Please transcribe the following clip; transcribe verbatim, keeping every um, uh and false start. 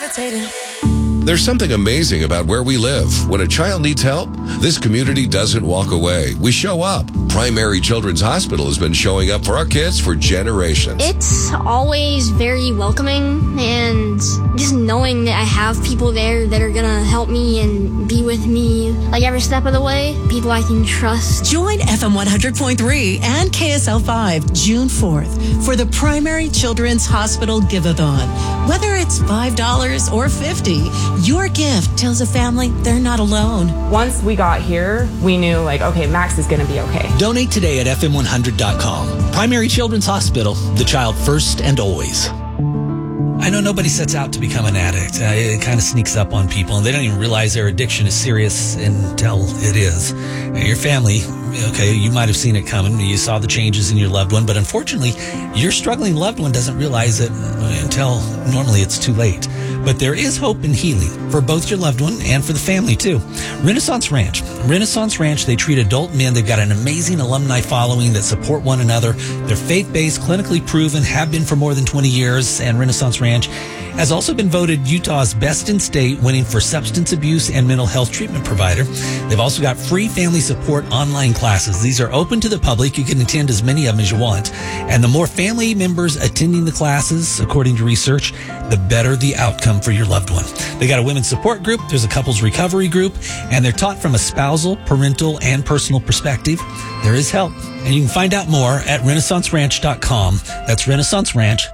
meditating. There's something amazing about where we live. When a child needs help, this community doesn't walk away. We show up. Primary Children's Hospital has been showing up for our kids for generations. It's always very welcoming, and just knowing that I have people there that are gonna help me and be with me like every step of the way, people I can trust. Join F M one hundred point three and K S L five June fourth for the Primary Children's Hospital Give-A-Thon. Whether it's five dollars or fifty dollars, your gift tells a family they're not alone. Once we got here, we knew, like, okay, Max is going to be okay. Donate today at F M one hundred dot com. Primary Children's Hospital, the child first and always. I know nobody sets out to become an addict. Uh, it kind of sneaks up on people, and they don't even realize their addiction is serious until it is. Uh, your family, okay, you might have seen it coming. You saw the changes in your loved one, but unfortunately, your struggling loved one doesn't realize it until normally it's too late. But there is hope and healing for both your loved one and for the family, too. Renaissance Ranch. Renaissance Ranch, they treat adult men. They've got an amazing alumni following that support one another. They're faith-based, clinically proven, have been for more than twenty years, and Renaissance Ranch has also been voted Utah's best in state, winning for substance abuse and mental health treatment provider. They've also got free family support online classes. These are open to the public. You can attend as many of them as you want. And the more family members attending the classes, according to research, the better the outcome for your loved one. They got a women's support group. There's a couples recovery group, and they're taught from a spousal, parental, and personal perspective. There is help. And you can find out more at renaissance ranch dot com. That's Renaissance Ranch.